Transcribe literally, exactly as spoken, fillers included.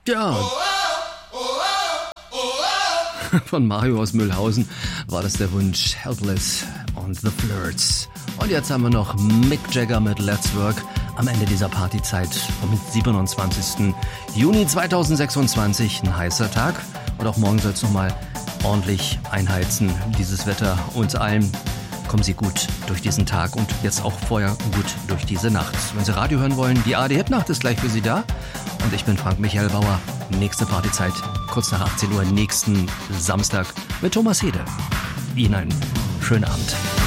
Ja. Von Mario aus Mühlhausen war das der Wunsch Helpless und The Flirts. Und jetzt haben wir noch Mick Jagger mit Let's Work am Ende dieser Partyzeit vom siebenundzwanzigsten Juni zweitausendsechsundzwanzig. Ein heißer Tag und auch morgen soll es nochmal ordentlich einheizen, dieses Wetter. Uns allen kommen Sie gut durch diesen Tag und jetzt auch vorher gut durch diese Nacht. Wenn Sie Radio hören wollen, die A R D-Hit-Nacht ist gleich für Sie da. Und ich bin Frank Michael Bauer. Nächste Partyzeit, kurz nach achtzehn Uhr, nächsten Samstag mit Thomas Hede. Ihnen einen schönen Abend.